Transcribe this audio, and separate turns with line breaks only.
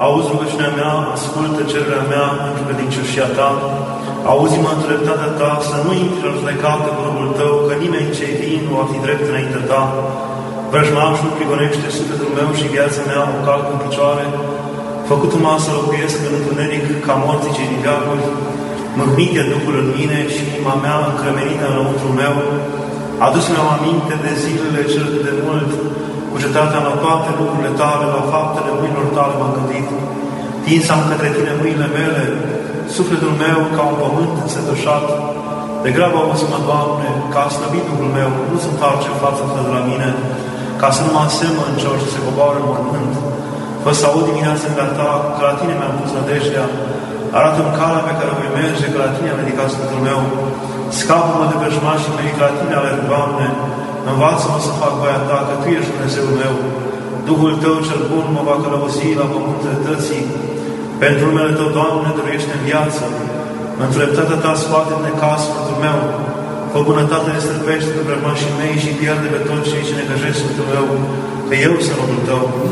auzi rugăciunea mea, ascultă cererea mea în credincioșia ta, auzi-mă în dreptatea ta, să nu intri în judecată cu robul tău, că nimeni ce-i vin nu va fi drept înaintea ta. Vrăjmașul prigonește sufletul meu și viața mea o calc în picioare, făcut-mă să locuiesc în întuneric ca morții cei din veacuri, mâhnit de Duhul în mine și inima mea încremenită înăuntrul meu, adus-mi-am aminte de zilele cele de mult, cugetată la toate lucrurile tale, la faptele mâinilor tale m-am gândit. Tinsam către tine mâinile mele, sufletul meu ca un pământ însetușat. Degrabă auzi-mă, Doamne, că a slăbit Duhul meu, nu sunt face față de la mine, ca să nu mă asemăn celor ce se coboară în mormânt. Fă să aud dimineața de la ta, că la tine mi-am pus nădejdea. Arată-mi calea pe care o voi merge, că la tine am ridicat sufletul meu. Scapă-mă de vrăjmașii mei, că la tine alerg, Doamne. Învață-mă să fac voia ta, că tu ești Dumnezeul meu. Duhul tău cel bun mă va călăuzi la pământul dreptății. Pentru numele tău, Doamne, dăruiește în viață. Într-o dreptatea ta scoate în necaz sufletul meu. Fă bunătate ne stârpește pe vrăjmașii mei și pierde pe toți cei ce necăjesc sufletul meu, că eu sunt robul tău.